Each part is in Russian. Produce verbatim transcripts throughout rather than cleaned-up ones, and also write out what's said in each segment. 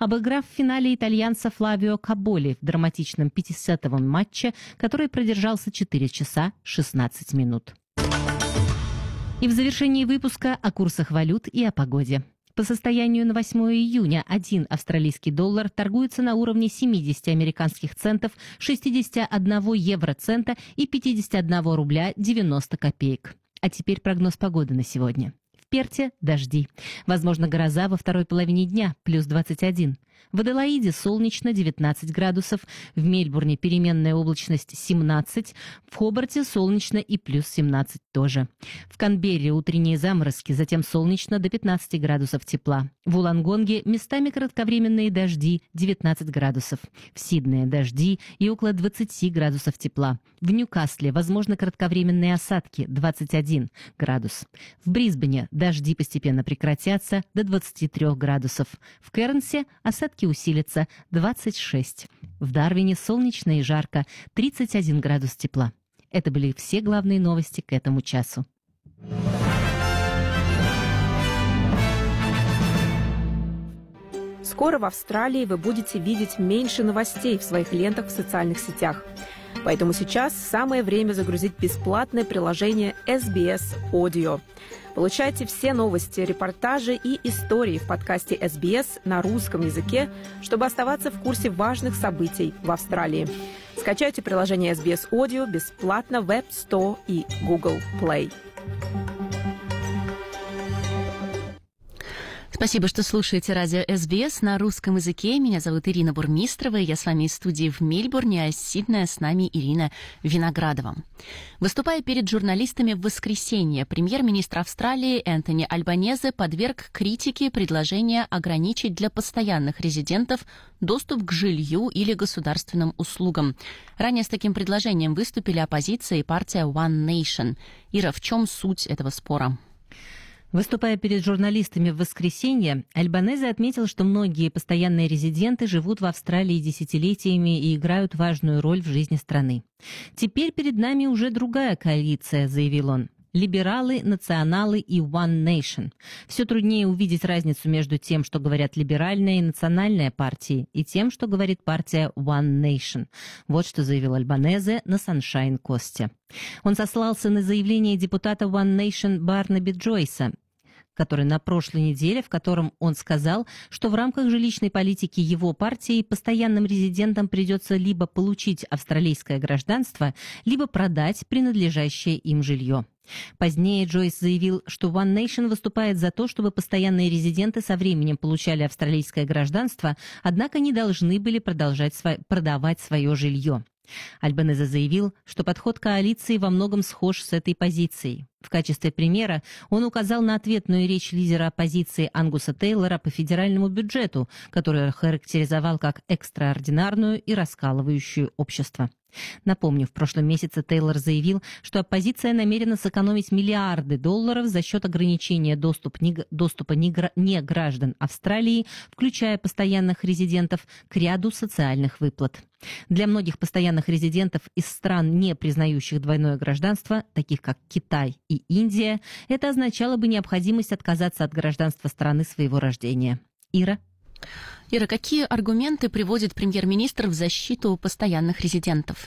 обыграв в финале итальянца Флавио Каболи в драматичном пятисетовом матче, который продержался четыре часа шестнадцать минут. И в завершении выпуска о курсах валют и о погоде. По состоянию на восьмое июня один австралийский доллар торгуется на уровне семьдесят американских центов, шестьдесят один евроцента и пятьдесят один рубля девяносто копеек. А теперь прогноз погоды на сегодня. В Перте – дожди. Возможно, гроза во второй половине дня – плюс двадцать один. В Аделаиде солнечно девятнадцать градусов, в Мельбурне переменная облачность семнадцать, в Хобарте солнечно и плюс семнадцать тоже. В Канберре утренние заморозки, затем солнечно до пятнадцати градусов тепла. В Вулонгонге местами кратковременные дожди девятнадцать градусов. В Сиднее дожди и около двадцати градусов тепла. В Ньюкасле возможно кратковременные осадки двадцать один градус. В Брисбене дожди постепенно прекратятся до двадцати трёх градусов. В Кернсе осадки усилятся двадцать шесть. В Дарвине солнечно и жарко тридцать один градус тепла. Это были все главные новости к этому часу. Скоро в Австралии вы будете видеть меньше новостей в своих лентах в социальных сетях. Поэтому сейчас самое время загрузить бесплатное приложение эс би эс Audio. Получайте все новости, репортажи и истории в подкасте эс би эс на русском языке, чтобы оставаться в курсе важных событий в Австралии. Скачайте приложение эс би эс Audio бесплатно в App Store и Google Play. Спасибо, что слушаете радио эс би эс на русском языке. Меня зовут Ирина Бурмистрова, я с вами из студии в Мельбурне, а из Сиднея с нами Ирина Виноградова. Выступая перед журналистами в воскресенье, премьер-министр Австралии Энтони Альбанезе подверг критике предложение ограничить для постоянных резидентов доступ к жилью или государственным услугам. Ранее с таким предложением выступили оппозиция и партия One Nation. Ира, в чем суть этого спора? Выступая перед журналистами в воскресенье, Альбанезе отметил, что многие постоянные резиденты живут в Австралии десятилетиями и играют важную роль в жизни страны. «Теперь перед нами уже другая коалиция», — заявил он. Либералы, националы и One Nation. Все труднее увидеть разницу между тем, что говорят либеральная и национальная партии, и тем, что говорит партия One Nation. Вот что заявил Альбанезе на Sunshine Coast. Он сослался на заявление депутата One Nation Барнаби Джойса, который на прошлой неделе, в котором он сказал, что в рамках жилищной политики его партии постоянным резидентам придется либо получить австралийское гражданство, либо продать принадлежащее им жилье. Позднее Джойс заявил, что One Nation выступает за то, чтобы постоянные резиденты со временем получали австралийское гражданство, однако не должны были продолжать сво- продавать свое жилье. Альбанезе заявил, что подход коалиции во многом схож с этой позицией. В качестве примера он указал на ответную речь лидера оппозиции Ангуса Тейлора по федеральному бюджету, которую характеризовал как экстраординарную и раскалывающую общество. Напомню, в прошлом месяце Тейлор заявил, что оппозиция намерена сэкономить миллиарды долларов за счет ограничения доступ, не, доступа неграждан Австралии, включая постоянных резидентов, к ряду социальных выплат. Для многих постоянных резидентов из стран, не признающих двойное гражданство, таких как Китай и Индия, это означало бы необходимость отказаться от гражданства страны своего рождения. Ира? Ира, какие аргументы приводит премьер-министр в защиту постоянных резидентов?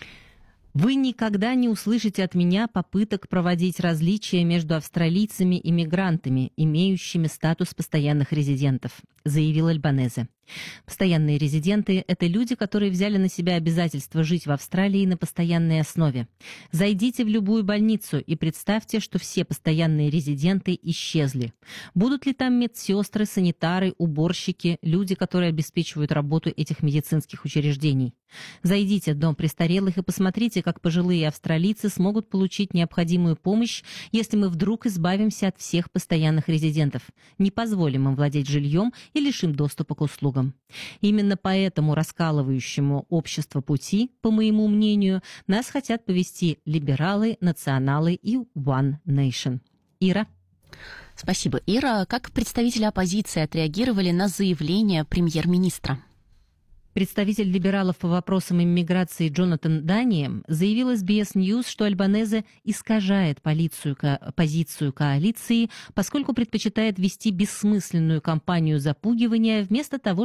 Вы никогда не услышите от меня попыток проводить различия между австралийцами и мигрантами, имеющими статус постоянных резидентов, заявил Альбанезе. Постоянные резиденты – это люди, которые взяли на себя обязательство жить в Австралии на постоянной основе. Зайдите в любую больницу и представьте, что все постоянные резиденты исчезли. Будут ли там медсестры, санитары, уборщики, люди, которые обеспечивают работу этих медицинских учреждений? Зайдите в дом престарелых и посмотрите, как пожилые австралийцы смогут получить необходимую помощь, если мы вдруг избавимся от всех постоянных резидентов, не позволим им владеть жильем и лишим доступа к услугам. Именно по этому раскалывающему общество пути, по моему мнению, нас хотят повести либералы, националы и One Nation. Ира? Спасибо. Ира, как представители оппозиции отреагировали на заявление премьер-министра? Представитель либералов по вопросам иммиграции Джонатан Дани заявил эс би эс News, что Альбанезе искажает полицию, ко, позицию коалиции, поскольку предпочитает вести бессмысленную кампанию запугивания вместо того,